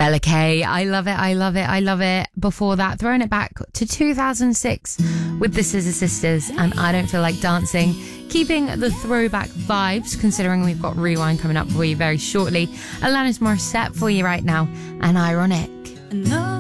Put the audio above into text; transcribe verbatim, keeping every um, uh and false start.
Bella K, I love it, I love it, I love it. Before that, throwing it back to two thousand six with the Scissor Sisters and I Don't Feel Like Dancing. Keeping the throwback vibes, considering we've got Rewind coming up for you very shortly. Alanis Morissette for you right now, and Ironic. No.